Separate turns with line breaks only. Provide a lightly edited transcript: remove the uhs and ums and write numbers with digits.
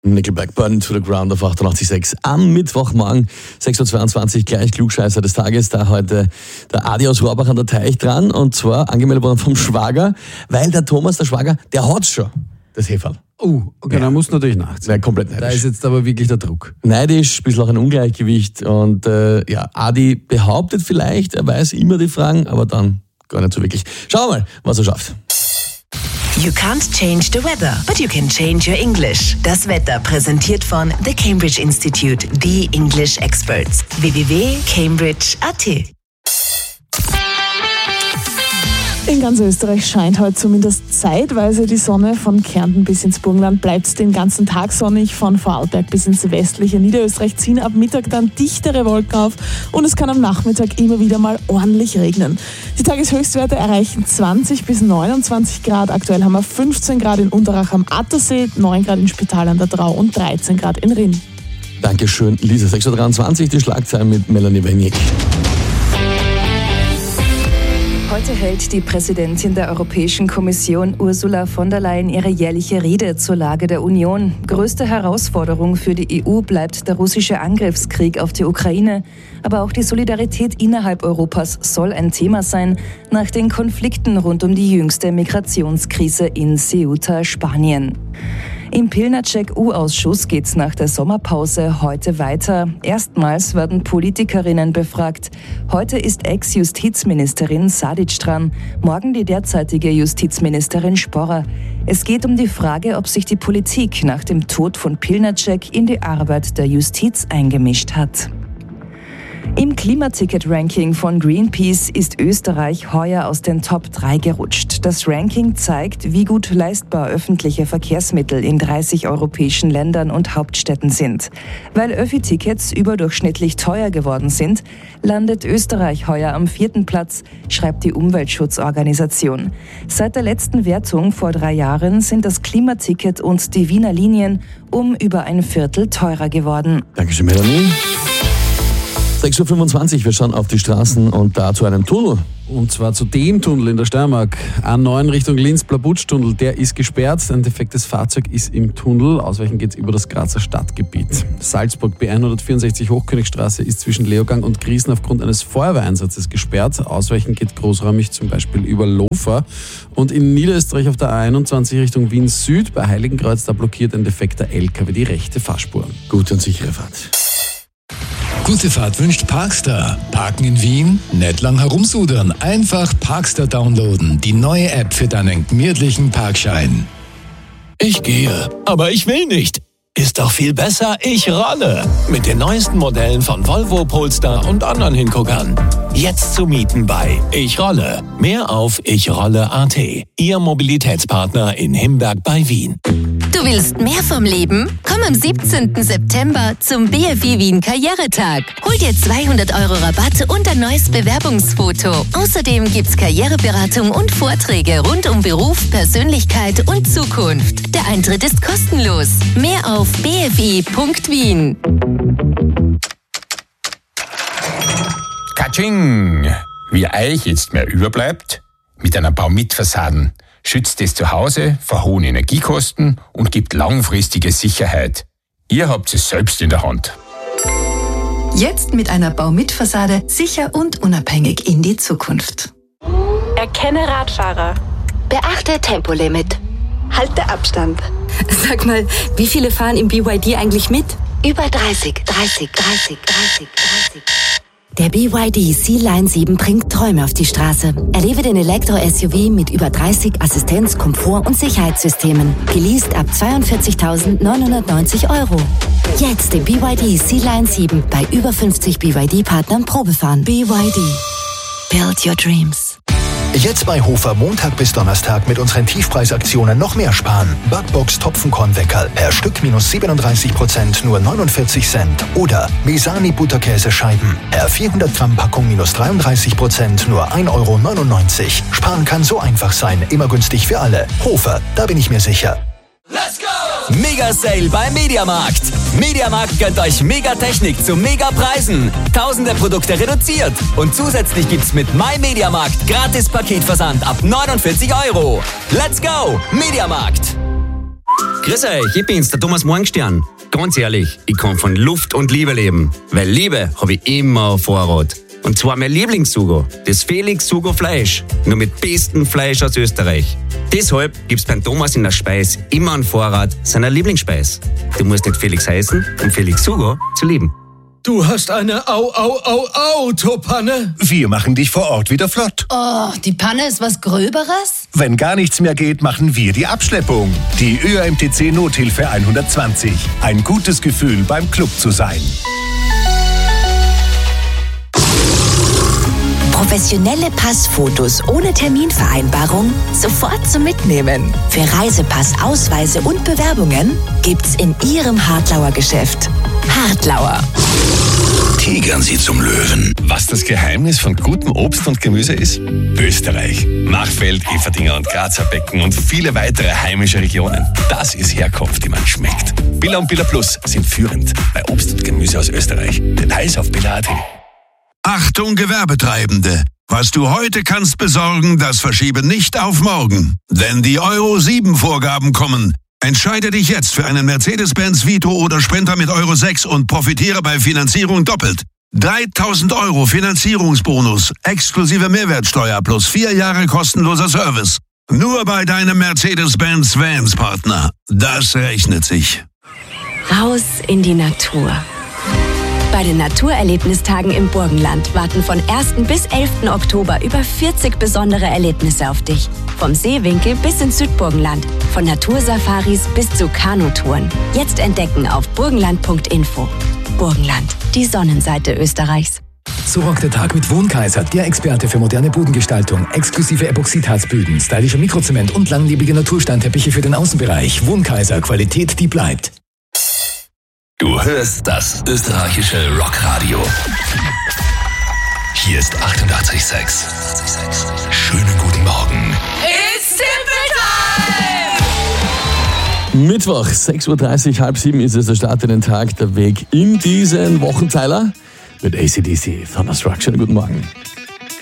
Nickelback, Burn to the Ground auf 88.6. Am Mittwochmorgen, 6.22 Uhr, gleich Klugscheißer des Tages. Da heute der Adi aus Rohrbach an der Teich dran. Und zwar angemeldet worden vom Schwager, weil der Thomas, der Schwager, der hat's schon, das Heferl.
Oh, okay, ja. Dann musst du natürlich nachziehen.
Ja, komplett neidisch.
Da ist jetzt aber wirklich der Druck.
Neidisch, ein bisschen auch ein Ungleichgewicht. Und Adi behauptet vielleicht, er weiß immer die Fragen, aber dann gar nicht so wirklich. Schauen wir mal, was er schafft.
You can't change the weather, but you can change your English. Das Wetter präsentiert von The Cambridge Institute, the English Experts. www.cambridge.at.
In ganz Österreich scheint heute zumindest zeitweise die Sonne. Von Kärnten bis ins Burgenland bleibt es den ganzen Tag sonnig. Von Vorarlberg bis ins westliche Niederösterreich ziehen ab Mittag dann dichtere Wolken auf und es kann am Nachmittag immer wieder mal ordentlich regnen. Die Tageshöchstwerte erreichen 20 bis 29 Grad. Aktuell haben wir 15 Grad in Unterach am Attersee, 9 Grad in Spital an der Drau und 13 Grad in Rinn.
Dankeschön, Lisa. 6.23 Uhr, die Schlagzeilen mit Melanie Wenig.
Heute hält die Präsidentin der Europäischen Kommission Ursula von der Leyen ihre jährliche Rede zur Lage der Union. Größte Herausforderung für die EU bleibt der russische Angriffskrieg auf die Ukraine. Aber auch die Solidarität innerhalb Europas soll ein Thema sein, nach den Konflikten rund um die jüngste Migrationskrise in Ceuta, Spanien. Im Pilnacek-U-Ausschuss geht's nach der Sommerpause heute weiter. Erstmals werden Politikerinnen befragt. Heute ist Ex-Justizministerin Sadic dran, morgen die derzeitige Justizministerin Sporrer. Es geht um die Frage, ob sich die Politik nach dem Tod von Pilnacek in die Arbeit der Justiz eingemischt hat. Im Klimaticket-Ranking von Greenpeace ist Österreich heuer aus den Top 3 gerutscht. Das Ranking zeigt, wie gut leistbar öffentliche Verkehrsmittel in 30 europäischen Ländern und Hauptstädten sind. Weil Öffi-Tickets überdurchschnittlich teuer geworden sind, landet Österreich heuer am 4. Platz, schreibt die Umweltschutzorganisation. Seit der letzten Wertung vor 3 Jahren sind das Klimaticket und die Wiener Linien um über ein Viertel teurer geworden.
Dankeschön, Melanie. 6.25 Uhr, wir schauen auf die Straßen und da zu einem Tunnel.
Und zwar zu dem Tunnel in der Steiermark. A9 Richtung Linz-Blabutsch-Tunnel, der ist gesperrt. Ein defektes Fahrzeug ist im Tunnel. Ausweichen geht es über das Grazer Stadtgebiet. Salzburg B164 Hochkönigstraße ist zwischen Leogang und Griesen aufgrund eines Feuerwehreinsatzes gesperrt. Ausweichen geht großräumig zum Beispiel über Lofer. Und in Niederösterreich auf der A21 Richtung Wien-Süd bei Heiligenkreuz, da blockiert ein defekter LKW die rechte Fahrspur.
Gute und sichere Fahrt.
Gute Fahrt wünscht Parkstar. Parken in Wien? Nicht lang herumsudern. Einfach Parkstar downloaden. Die neue App für deinen gemütlichen Parkschein.
Ich gehe, aber ich will nicht. Ist doch viel besser, ich rolle. Mit den neuesten Modellen von Volvo, Polestar und anderen Hinguckern. Jetzt zu mieten bei Ich Rolle. Mehr auf ichrolle.at. Ihr Mobilitätspartner in Himberg bei Wien.
Du willst mehr vom Leben? Komm am 17. September zum BFI Wien Karrieretag. Hol dir 200 € Rabatt und ein neues Bewerbungsfoto. Außerdem gibt's Karriereberatung und Vorträge rund um Beruf, Persönlichkeit und Zukunft. Der Eintritt ist kostenlos. Mehr auf bfi.wien.
Katsching! Wie euch jetzt mehr überbleibt, mit einer Baumitfassaden schützt es zu Hause vor hohen Energiekosten und gibt langfristige Sicherheit. Ihr habt es selbst in der Hand.
Jetzt mit einer Baumitfassade sicher und unabhängig in die Zukunft.
Erkenne Radfahrer.
Beachte Tempolimit.
Halte Abstand.
Sag mal, wie viele fahren im BYD eigentlich mit?
Über 30. Der BYD Sea-Line 7 bringt Träume auf die Straße. Erlebe den Elektro-SUV mit über 30 Assistenz-, Komfort- und Sicherheitssystemen. Geleast ab 42.990 €. Jetzt den BYD Sea-Line 7 bei über 50 BYD-Partnern Probefahren. BYD. Build your dreams.
Jetzt bei Hofer Montag bis Donnerstag mit unseren Tiefpreisaktionen noch mehr sparen. Backbox Topfenkornweckerl per Stück minus 37%, nur 49 Cent. Oder Mesani Butterkäsescheiben per 400 Gramm Packung minus 33%, nur 1,99 €. Sparen kann so einfach sein, immer günstig für alle. Hofer, da bin ich mir sicher.
Let's go! Mega-Sale beim Mediamarkt. Mediamarkt gönnt euch Megatechnik zu Megapreisen. Tausende Produkte reduziert. Und zusätzlich gibt's mit MyMediamarkt gratis Paketversand ab 49 €. Let's go! Mediamarkt!
Grüß euch, ich bin's, der Thomas Morgenstern. Ganz ehrlich, ich kann von Luft und Liebe leben, weil Liebe habe ich immer auf Vorrat. Und zwar mein Lieblingssugo, das Felix Sugo Fleisch, nur mit bestem Fleisch aus Österreich. Deshalb gibt's beim Thomas in der Speis immer einen Vorrat seiner Lieblingsspeis. Du musst nicht Felix heißen, um Felix Sugo zu lieben.
Du hast eine Autopanne?
Wir machen dich vor Ort wieder flott.
Oh, die Panne ist was Gröberes?
Wenn gar nichts mehr geht, machen wir die Abschleppung. Die ÖAMTC Nothilfe 120. Ein gutes Gefühl, beim Club zu sein.
Professionelle Passfotos ohne Terminvereinbarung sofort zum Mitnehmen. Für Reisepass, Ausweise und Bewerbungen gibt's in Ihrem Hartlauer Geschäft. Hartlauer.
Tigern Sie zum Löwen. Was das Geheimnis von gutem Obst und Gemüse ist? Österreich. Machfeld, Everdinger und Grazer Becken und viele weitere heimische Regionen. Das ist Herkunft, die man schmeckt. Billa und Billa Plus sind führend bei Obst und Gemüse aus Österreich. Details auf billa.at.
Achtung Gewerbetreibende! Was du heute kannst besorgen, das verschiebe nicht auf morgen. Denn die Euro 7 Vorgaben kommen. Entscheide dich jetzt für einen Mercedes-Benz Vito oder Sprinter mit Euro 6 und profitiere bei Finanzierung doppelt. 3.000 € Finanzierungsbonus, exklusive Mehrwertsteuer plus 4 Jahre kostenloser Service. Nur bei deinem Mercedes-Benz Vans-Partner. Das rechnet sich.
Raus in die Natur. Bei den Naturerlebnistagen im Burgenland warten von 1. bis 11. Oktober über 40 besondere Erlebnisse auf dich. Vom Seewinkel bis ins Südburgenland, von Natursafaris bis zu Kanutouren. Jetzt entdecken auf burgenland.info. Burgenland, die Sonnenseite Österreichs.
So rockt der Tag mit Wohnkaiser, der Experte für moderne Bodengestaltung, exklusive Epoxidharzböden, stylischer Mikrozement und langlebige Natursteinteppiche für den Außenbereich. Wohnkaiser, Qualität, die bleibt.
Du hörst das österreichische Rockradio. Hier ist 88,6. Schönen guten Morgen.
It's Tippeltime!
Mittwoch, 6.30 Uhr, 6:30 ist es, der Start in den Tag, der Weg in diesen Wochenteiler mit AC/DC, Thunderstruck. Schönen guten Morgen.